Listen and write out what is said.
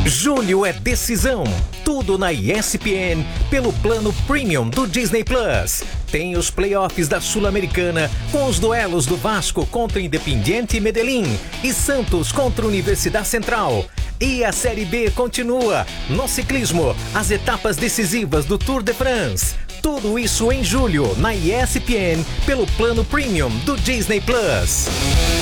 Julho é decisão. Tudo na ESPN pelo plano Premium do Disney Plus. Tem os playoffs da Sul-Americana com os duelos do Vasco contra Independiente Medellín e Santos contra Universidade Central. E a Série B continua. No ciclismo, as etapas decisivas do Tour de France. Tudo isso em julho na ESPN pelo plano Premium do Disney Plus.